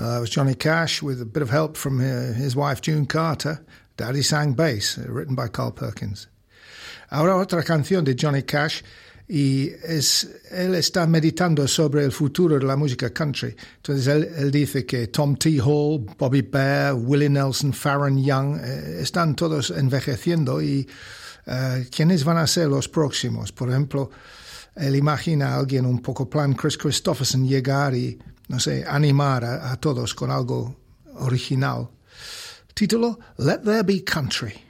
It was Johnny Cash with a bit of help from his wife June Carter. Daddy sang bass, written by Carl Perkins. Ahora otra canción de Johnny Cash, y él está meditando sobre el futuro de la música country. Entonces él dice que Tom T. Hall, Bobby Bare, Willie Nelson, Farron Young están todos envejeciendo, y ¿quiénes van a ser los próximos? Por ejemplo, él imagina a alguien un poco plan Chris Christopherson llegar y, no sé, animar a todos con algo original. Título: Let There Be Country.